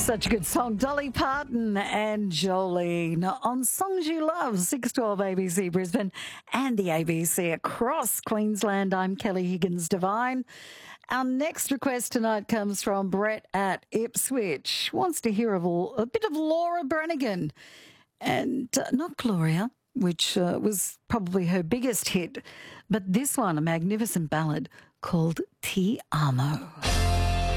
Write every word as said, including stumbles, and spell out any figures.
Such a good song. Dolly Parton and Jolene on Songs You Love, six twelve A B C Brisbane and the A B C across Queensland. I'm Kelly Higgins Devine. Our next request tonight comes from Brett at Ipswich. Wants to hear of all, a bit of Laura Branigan and uh, not Gloria, which uh, was probably her biggest hit, but this one, a magnificent ballad called Ti Amo.